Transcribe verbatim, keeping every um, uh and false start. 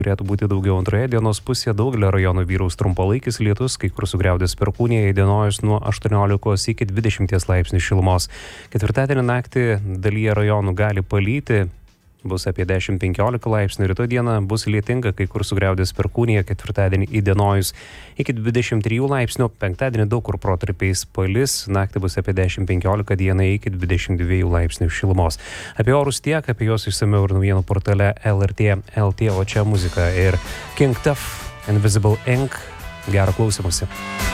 turėtų būti daugiau antroje dienos pusėje, daugelio rajonų vyraus trumpalaikis lietus, kai kur sugriaudės perkūnija, įdienojus nuo aštuoniolikos iki dvidešimties laipsnių šilumos. Ketvirtadienį naktį dalyje rajonų gali palyti, bus apie dešimt penkiolika laipsnių, rytoj dieną bus lietinga, kai kur sugriaudės perkūnija, ketvirtadienį įdienojus iki dvidešimt trijų laipsnių, penktadienį daug kur protarpiais palis, naktį bus apie dešimt penkiolika, dieną iki dvidešimt dviejų laipsnių šilumos. Apie orus tiek, apie juos išsamiau ir naujienų portale L R T L T, o čia muzika ir King Tuff, Invisible Ink. Gero klausymosi.